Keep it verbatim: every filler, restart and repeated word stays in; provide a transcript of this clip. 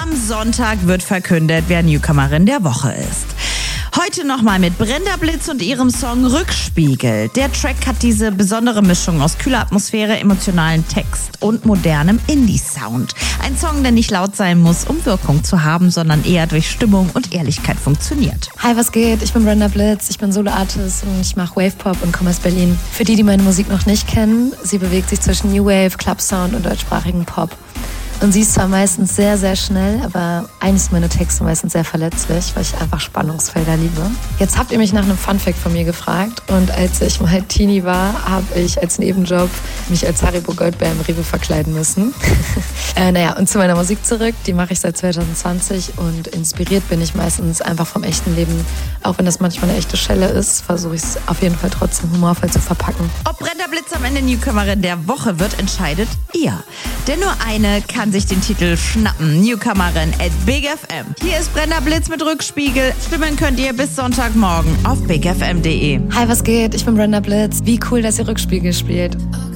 Am Sonntag wird verkündet, wer Newcomerin der Woche ist. Heute nochmal mit Brenda Blitz und ihrem Song Rückspiegel. Der Track hat diese besondere Mischung aus kühler Atmosphäre, emotionalen Text und modernem Indie-Sound. Ein Song, der nicht laut sein muss, um Wirkung zu haben, sondern eher durch Stimmung und Ehrlichkeit funktioniert. Hi, was geht? Ich bin Brenda Blitz, ich bin Solo-Artist und ich mache Wave-Pop und komme aus Berlin. Für die, die meine Musik noch nicht kennen, sie bewegt sich zwischen New Wave, Club-Sound und deutschsprachigen Pop. Und sie ist zwar meistens sehr, sehr schnell, aber eigentlich sind meine Texte meistens sehr verletzlich, weil ich einfach Spannungsfelder liebe. Jetzt habt ihr mich nach einem Funfact von mir gefragt und als ich mal Teenie war, habe ich als Nebenjob mich als Haribo Goldbär im Rewe verkleiden müssen. äh, naja, und zu meiner Musik zurück, die mache ich seit zwanzig zwanzig und inspiriert bin ich meistens einfach vom echten Leben. Auch wenn das manchmal eine echte Schelle ist, versuche ich es auf jeden Fall trotzdem humorvoll zu verpacken. Ob Brenda Blitz am Ende Newcomerin der Woche wird, entscheidet ihr. Denn nur eine kann sich den Titel schnappen. Newcomerin at Big F M. Hier ist Brenda Blitz mit Rückspiegel. Stimmen könnt ihr bis Sonntagmorgen auf big f m punkt d e. Hi, was geht? Ich bin Brenda Blitz. Wie cool, dass ihr Rückspiegel spielt.